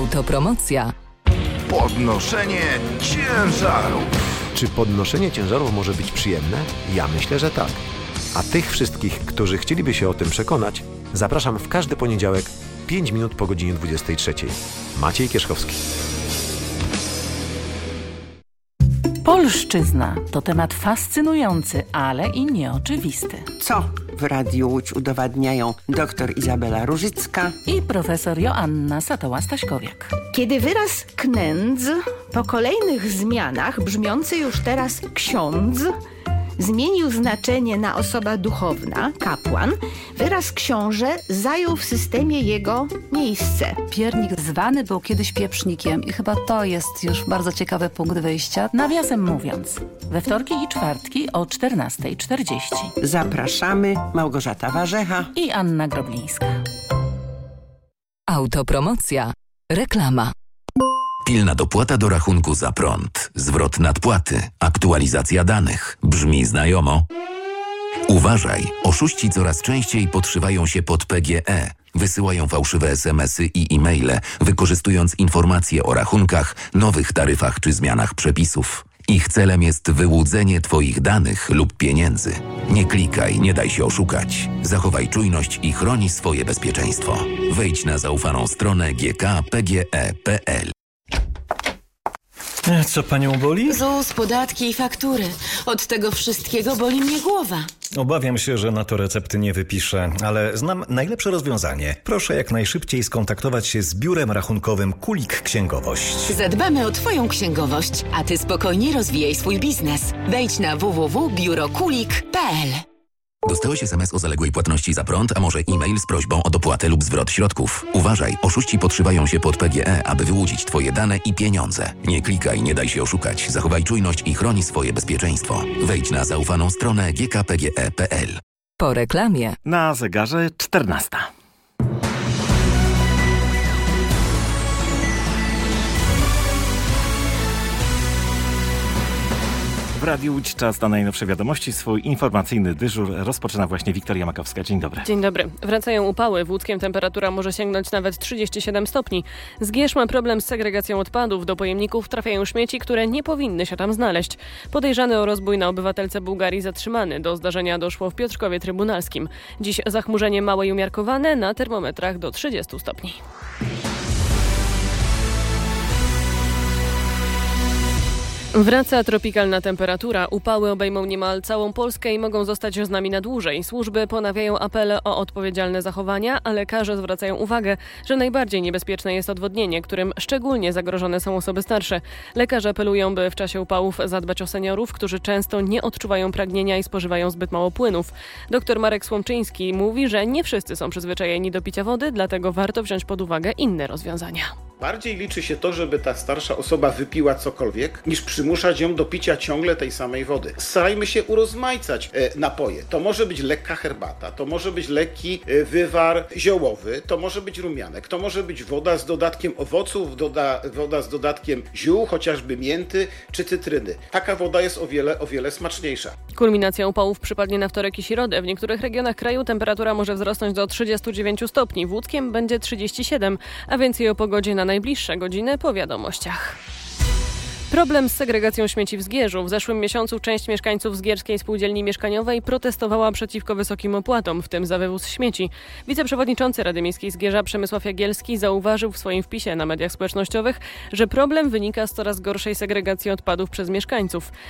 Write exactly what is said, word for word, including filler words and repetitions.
Autopromocja. Podnoszenie ciężarów. Czy podnoszenie ciężarów może być przyjemne? Ja myślę, że tak. A tych wszystkich, którzy chcieliby się o tym przekonać, zapraszam w każdy poniedziałek pięć minut po godzinie dwudziestej trzeciej. Maciej Kierzchowski. Polszczyzna to temat fascynujący, ale i nieoczywisty. Co w Radiu Łódź udowadniają dr Izabela Różycka i profesor Joanna Satoła-Staśkowiak. Kiedy wyraz knędz po kolejnych zmianach, brzmiący już teraz ksiądz, zmienił znaczenie na osoba duchowna, kapłan, wyraz książę zajął w systemie jego miejsce. Piernik zwany był kiedyś pieprznikiem i chyba to jest już bardzo ciekawy punkt wyjścia. Nawiasem mówiąc, we wtorki i czwartki o czternasta czterdzieści. Zapraszamy, Małgorzata Warzecha i Anna Groblińska. Autopromocja. Reklama. Pilna dopłata do rachunku za prąd, zwrot nadpłaty, aktualizacja danych. Brzmi znajomo? Uważaj, oszuści coraz częściej podszywają się pod P G E. Wysyłają fałszywe es em esy i e-maile, wykorzystując informacje o rachunkach, nowych taryfach czy zmianach przepisów. Ich celem jest wyłudzenie Twoich danych lub pieniędzy. Nie klikaj, nie daj się oszukać. Zachowaj czujność i chroni swoje bezpieczeństwo. Wejdź na zaufaną stronę g k p g e kropka p l. Co panią boli? ZUS, podatki i faktury. Od tego wszystkiego boli mnie głowa. Obawiam się, że na to recepty nie wypiszę, ale znam najlepsze rozwiązanie. Proszę jak najszybciej skontaktować się z biurem rachunkowym Kulik Księgowość. Zadbamy o twoją księgowość, a ty spokojnie rozwijaj swój biznes. Wejdź na w w w kropka biuro kulik kropka p l. Dostałeś es em es o zaległej płatności za prąd, a może e-mail z prośbą o dopłatę lub zwrot środków. Uważaj, oszuści podszywają się pod P G E, aby wyłudzić Twoje dane i pieniądze. Nie klikaj, nie daj się oszukać. Zachowaj czujność i chroni swoje bezpieczeństwo. Wejdź na zaufaną stronę g k p g e kropka p l. Po reklamie. Na zegarze czternasta. W Radiu Łódź czas na najnowsze wiadomości. Swój informacyjny dyżur rozpoczyna właśnie Wiktoria Makowska. Dzień dobry. Dzień dobry. Wracają upały. W Łódzkiem temperatura może sięgnąć nawet trzydzieści siedem stopni. Zgierz ma problem z segregacją odpadów. Do pojemników trafiają śmieci, które nie powinny się tam znaleźć. Podejrzany o rozbój na obywatelce Bułgarii zatrzymany. Do zdarzenia doszło w Piotrkowie Trybunalskim. Dziś zachmurzenie małe i umiarkowane, na termometrach do trzydziestu stopni. Wraca tropikalna temperatura. Upały obejmą niemal całą Polskę i mogą zostać z nami na dłużej. Służby ponawiają apele o odpowiedzialne zachowania, a lekarze zwracają uwagę, że najbardziej niebezpieczne jest odwodnienie, którym szczególnie zagrożone są osoby starsze. Lekarze apelują, by w czasie upałów zadbać o seniorów, którzy często nie odczuwają pragnienia i spożywają zbyt mało płynów. Doktor Marek Słomczyński mówi, że nie wszyscy są przyzwyczajeni do picia wody, dlatego warto wziąć pod uwagę inne rozwiązania. Bardziej liczy się to, żeby ta starsza osoba wypiła cokolwiek, niż przymuszać ją do picia ciągle tej samej wody. Starajmy się urozmaicać e, napoje. To może być lekka herbata, to może być lekki e, wywar ziołowy, to może być rumianek, to może być woda z dodatkiem owoców, doda, woda z dodatkiem ziół, chociażby mięty czy cytryny. Taka woda jest o wiele, o wiele smaczniejsza. Kulminacja upałów przypadnie na wtorek i środę. W niektórych regionach kraju temperatura może wzrosnąć do trzydziestu dziewięciu stopni. W Łódzkiem będzie trzydzieści siedem, a więcej o pogodzie na najbliższe godziny po wiadomościach. Problem z segregacją śmieci w Zgierzu. W zeszłym miesiącu część mieszkańców Zgierskiej Spółdzielni Mieszkaniowej protestowała przeciwko wysokim opłatom, w tym za wywóz śmieci. Wiceprzewodniczący Rady Miejskiej Zgierza Przemysław Jagielski zauważył w swoim wpisie na mediach społecznościowych, że problem wynika z coraz gorszej segregacji odpadów przez mieszkańców.